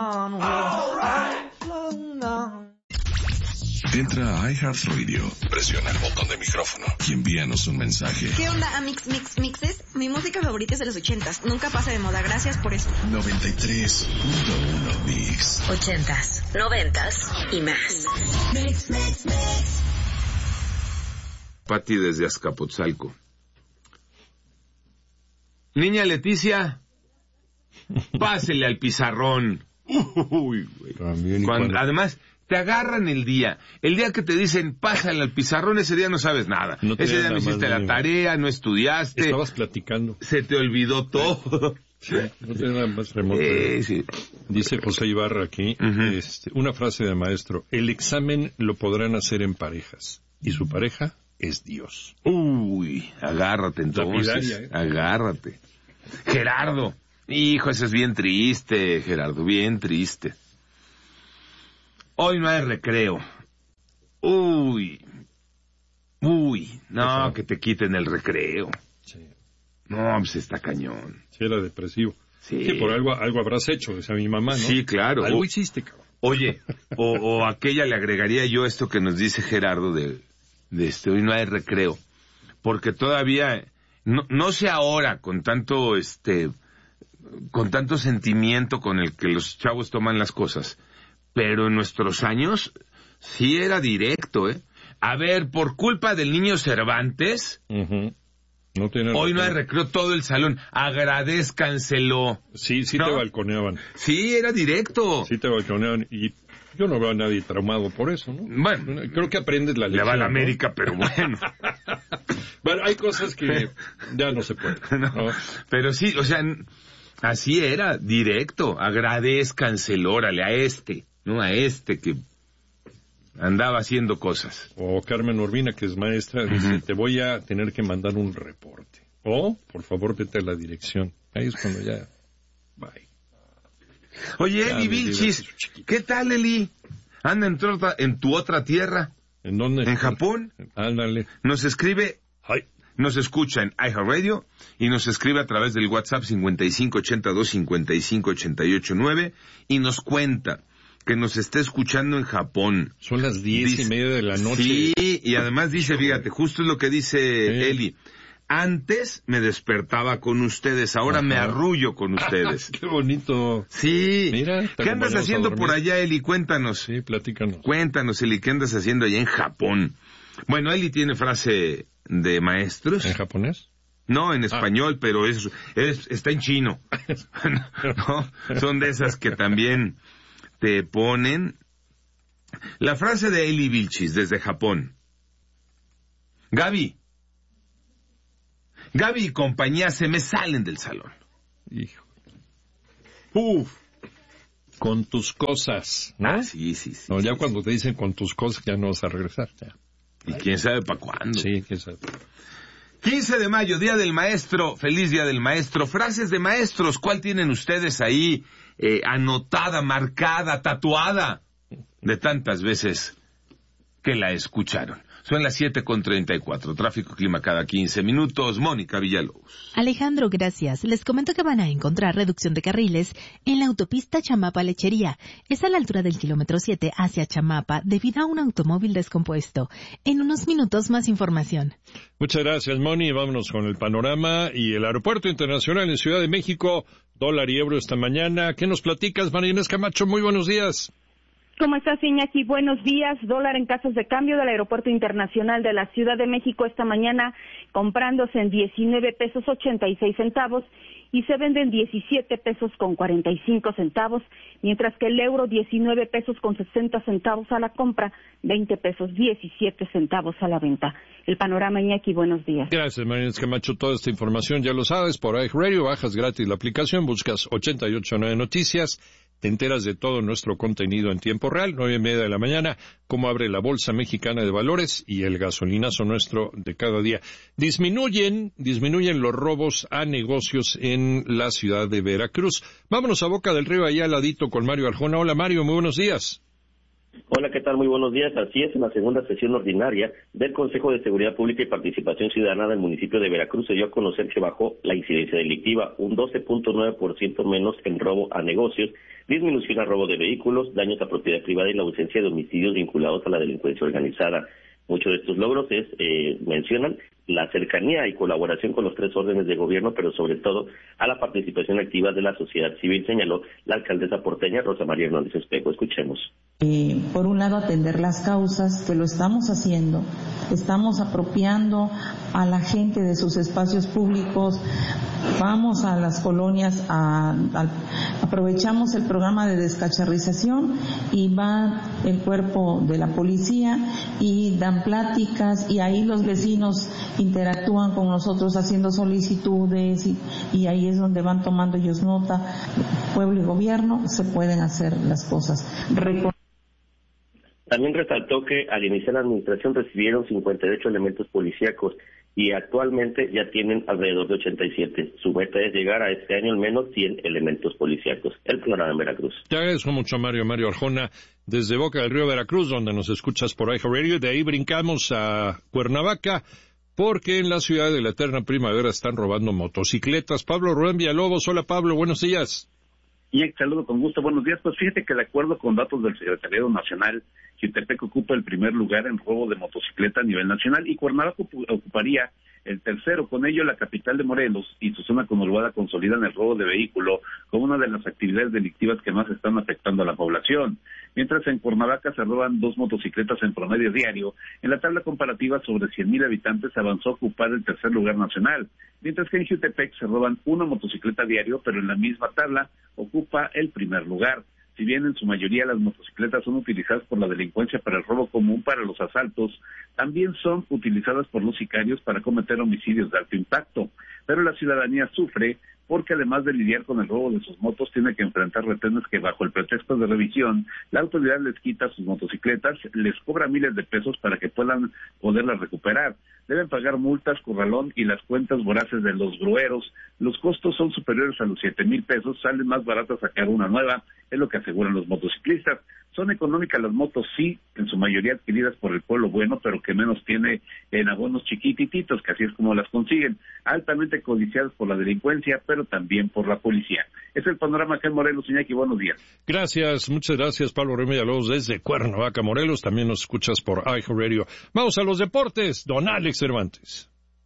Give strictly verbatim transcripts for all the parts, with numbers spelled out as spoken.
Entra a iHeartRadio, presiona el botón de micrófono y envíanos un mensaje. ¿Qué onda, Amix Mix Mixes? Mi música favorita es de los ochentas. Nunca pasa de moda. Gracias por eso. noventa y tres punto uno Mix. Ochentas, noventas y más. Mix, mix, mix. Pati desde Azcapotzalco. Niña Leticia, pásele al pizarrón. Uy, güey. También, Cuando, cuando... Además, te agarran el día. El día que te dicen, pásale al pizarrón, ese día no sabes nada. No ese día no hiciste la tarea, no estudiaste. Estabas platicando. Se te olvidó todo. Sí, no tiene nada más remoto. Eh, sí. Dice José Ibarra aquí, uh-huh. este, una frase de maestro: el examen lo podrán hacer en parejas, y su pareja es Dios. Uy, agárrate entonces. Lapidaria, ¿eh? Agárrate. Gerardo. Hijo, eso es bien triste, Gerardo, bien triste. Hoy no hay recreo. Uy. Uy. No, que te quiten el recreo. Sí. No, pues está cañón. Sí, era depresivo. Sí. Que por algo, algo habrás hecho, decía mi mamá, ¿no? Sí, claro. Algo o, hiciste, cabrón. Oye, o, o aquella le agregaría yo esto que nos dice Gerardo de, de este, hoy no hay recreo. Porque todavía, no, no sé ahora, con tanto, este, con tanto sentimiento con el que los chavos toman las cosas, pero en nuestros años sí era directo, ¿eh? A ver, por culpa del niño Cervantes, uh-huh. no tiene hoy recreo. no hay recreo, todo el salón, agradezcanselo. Sí, sí, ¿no? Te balconeaban. Sí, era directo. Sí te balconeaban, y yo no veo a nadie traumado por eso, ¿no? Bueno, creo que aprendes la lección. Le va a la ¿no? América, pero bueno. Bueno, hay cosas que ya no se pueden. No, ¿no? Pero sí, o sea, así era, directo, agradezcanselo, órale, a este, ¿no? A este que andaba haciendo cosas. O Carmen Urbina, que es maestra, dice, uh-huh. te voy a tener que mandar un reporte. O, por favor, vete a la dirección. Ahí es cuando ya... Bye. Oye, ya, Eli Vilchis, ¿qué tal, Eli? Anda en tu, otra, en tu otra tierra. ¿En dónde? En Japón. Ándale. Nos escribe... Ay. Nos escucha en iHeartRadio y nos escribe a través del WhatsApp cincuenta y cinco ochenta y dos cincuenta y cinco ochenta y ocho nueve y nos cuenta que nos está escuchando en Japón. Son las diez dice, y media de la noche. Sí, y además dice, fíjate, justo es lo que dice sí. Eli. Antes me despertaba con ustedes, ahora Ajá. me arrullo con ustedes. ¡Qué bonito! Sí. Mira, ¿qué andas haciendo por allá, Eli? Cuéntanos. Sí, platícanos. Cuéntanos, Eli, ¿qué andas haciendo allá en Japón? Bueno, Eli tiene frase de maestros. ¿En japonés? No, en español, ah. pero es, es, está en chino. No, son de esas que también te ponen. La frase de Eli Vilchis desde Japón. Gaby. Gaby y compañía se me salen del salón. Hijo. Uf. Con tus cosas, ¿no? Ah, sí, sí, sí. No, sí, ya sí. cuando te dicen con tus cosas ya no vas a regresar, ya. Y quién sabe para cuándo. Sí, quién sabe. quince de mayo, Día del Maestro. Feliz Día del Maestro. Frases de maestros. ¿Cuál tienen ustedes ahí eh, anotada, marcada, tatuada? De tantas veces que la escucharon. Son las siete con treinta y cuatro. Tráfico, clima cada quince minutos. Mónica Villalobos. Alejandro, gracias. Les comento que van a encontrar reducción de carriles en la autopista Chamapa-Lechería. Es a la altura del kilómetro siete hacia Chamapa debido a un automóvil descompuesto. En unos minutos más información. Muchas gracias, Moni. Vámonos con el panorama y el Aeropuerto Internacional en Ciudad de México. Dólar y euro esta mañana. ¿Qué nos platicas, María Inés Camacho? Muy buenos días. ¿Cómo estás, Iñaki? Buenos días. Dólar en casas de cambio del Aeropuerto Internacional de la Ciudad de México esta mañana comprándose en diecinueve pesos ochenta y seis centavos y se vende en diecisiete pesos con cuarenta y cinco centavos, mientras que el euro diecinueve pesos con sesenta centavos a la compra, veinte pesos diecisiete centavos a la venta. El panorama, Iñaki, buenos días. Gracias, María Inés Camacho. Toda esta información ya lo sabes por iHeartRadio, bajas gratis la aplicación, buscas ochenta y ocho punto nueve Noticias. Te enteras de todo nuestro contenido en tiempo real, nueve y media de la mañana, cómo abre la Bolsa Mexicana de Valores y el gasolinazo nuestro de cada día. Disminuyen, disminuyen los robos a negocios en la ciudad de Veracruz. Vámonos a Boca del Río, allá al ladito con Mario Arjona. Hola, Mario, muy buenos días. Hola, ¿qué tal? Muy buenos días. Así es, en la segunda sesión ordinaria del Consejo de Seguridad Pública y Participación Ciudadana del municipio de Veracruz se dio a conocer que bajó la incidencia delictiva, un doce punto nueve por ciento menos en robo a negocios, disminución a robo de vehículos, daños a propiedad privada y la ausencia de homicidios vinculados a la delincuencia organizada. Muchos de estos logros es, eh, mencionan la cercanía y colaboración con los tres órdenes de gobierno, pero sobre todo a la participación activa de la sociedad civil, señaló la alcaldesa porteña Rosa María Hernández Espejo. Escuchemos. Eh, por un lado, atender las causas, que lo estamos haciendo, estamos apropiando a la gente de sus espacios públicos, vamos a las colonias, a, a, aprovechamos el programa de descacharrización y va el cuerpo de la policía y dan pláticas y ahí los vecinos interactúan con nosotros haciendo solicitudes y, y ahí es donde van tomando ellos nota. Pueblo y gobierno se pueden hacer las cosas. Recon- También resaltó que al iniciar la administración recibieron cincuenta y ocho elementos policíacos y actualmente ya tienen alrededor de ochenta y siete. Su meta es llegar a este año al menos cien elementos policíacos. El panorama en Veracruz. Te agradezco mucho, Mario. Mario Arjona, desde Boca del Río, Veracruz, donde nos escuchas por iHeartRadio. De ahí brincamos a Cuernavaca, porque en la ciudad de la eterna primavera están robando motocicletas. Pablo Rubén Villalobos. Hola, Pablo, buenos días. Y saludo con gusto, buenos días. Pues fíjate que de acuerdo con datos del Secretariado Nacional, Jutepec ocupa el primer lugar en robo de motocicleta a nivel nacional y Cuernavaca ocuparía el tercero. Con ello, la capital de Morelos y su zona conurbada consolidan el robo de vehículo como una de las actividades delictivas que más están afectando a la población. Mientras en Cuernavaca se roban dos motocicletas en promedio diario, en la tabla comparativa sobre cien mil habitantes avanzó a ocupar el tercer lugar nacional, mientras que en Jutepec se roban una motocicleta diario, pero en la misma tabla ocupa el primer lugar. Si bien en su mayoría las motocicletas son utilizadas por la delincuencia para el robo común, para los asaltos, también son utilizadas por los sicarios para cometer homicidios de alto impacto. Pero la ciudadanía sufre porque además de lidiar con el robo de sus motos, tiene que enfrentar retenes que bajo el pretexto de revisión, la autoridad les quita sus motocicletas, les cobra miles de pesos para que puedan poderlas recuperar. Deben pagar multas, corralón y las cuentas voraces de los grueros. Los costos son superiores a los siete mil pesos, sale más barato sacar una nueva, es lo que aseguran los motociclistas. Son económicas las motos, sí, en su mayoría adquiridas por el pueblo bueno, pero que menos tiene en abonos chiquitititos, que así es como las consiguen. Altamente codiciadas por la delincuencia, pero también por la policía. Es el panorama acá en Morelos, Iñaki, buenos días. Gracias, muchas gracias, Pablo Rubén Villalobos, desde Cuernavaca, Morelos. También nos escuchas por iHeartRadio. Vamos a los deportes, don Alex Cervantes.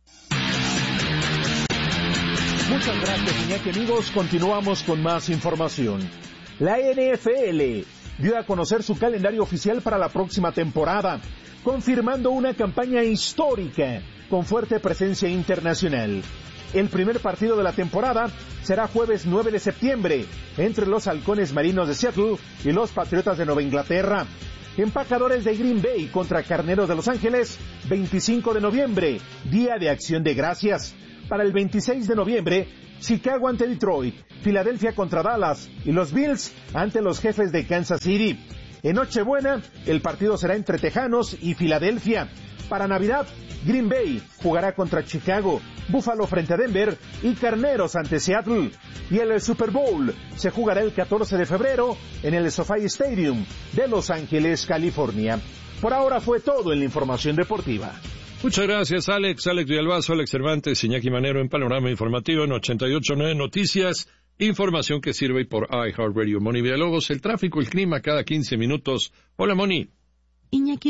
Muchas gracias, Iñaki, amigos. Continuamos con más información. La N F L dio a conocer su calendario oficial para la próxima temporada, confirmando una campaña histórica con fuerte presencia internacional. El primer partido de la temporada será jueves nueve de septiembre entre los Halcones Marinos de Seattle y los Patriotas de Nueva Inglaterra. Empacadores de Green Bay contra Carneros de Los Ángeles, veinticinco de noviembre, Día de Acción de Gracias. Para el veintiséis de noviembre, Chicago ante Detroit, Filadelfia contra Dallas y los Bills ante los Jefes de Kansas City. En Nochebuena, el partido será entre Tejanos y Filadelfia. Para Navidad, Green Bay jugará contra Chicago, Buffalo frente a Denver y Carneros ante Seattle. Y el Super Bowl se jugará el catorce de febrero en el SoFi Stadium de Los Ángeles, California. Por ahora fue todo en la información deportiva. Muchas gracias, Alex. Alex Villalbazo, Alex Cervantes, Iñaki Manero en Panorama Informativo en ochenta y ocho punto nueve Noticias. Información que sirve por iHeartRadio. Moni Villalobos, el tráfico, el clima cada quince minutos. Hola, Moni. Iñaki